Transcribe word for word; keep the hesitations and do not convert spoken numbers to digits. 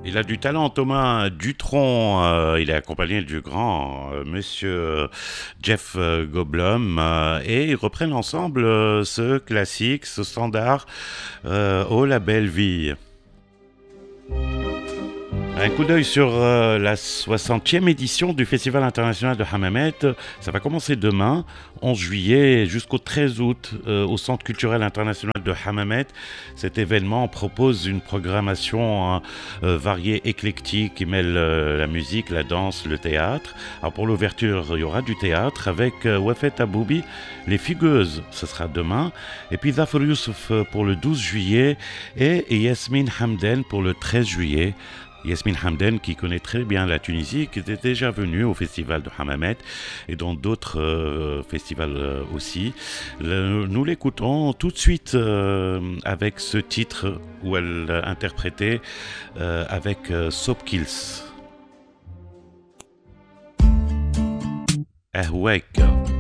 Il a du talent, Thomas Dutronc. Euh, il est accompagné du grand euh, monsieur Jeff euh, Goldblum. Euh, et ils reprennent ensemble euh, ce classique, ce standard, euh, Oh la belle vie. Un coup d'œil sur euh, la soixantième édition du Festival international de Hammamet. Ça va commencer demain, onze juillet, jusqu'au treize août, euh, au Centre culturel international de Hammamet. Cet événement propose une programmation hein, euh, variée, éclectique, qui mêle euh, la musique, la danse, le théâtre. Alors pour l'ouverture, il y aura du théâtre avec euh, Wafet Aboubi, Les Fugueuses, ce sera demain. Et puis Zafar Youssouf pour le douze juillet et Yasmine Hamden pour le treize juillet. Yasmine Hamden, qui connaît très bien la Tunisie, qui était déjà venue au festival de Hammamet et dans d'autres euh, festivals euh, aussi. Le, nous l'écoutons tout de suite euh, avec ce titre où elle a interprété euh, avec euh, Sopkils. Ahwek.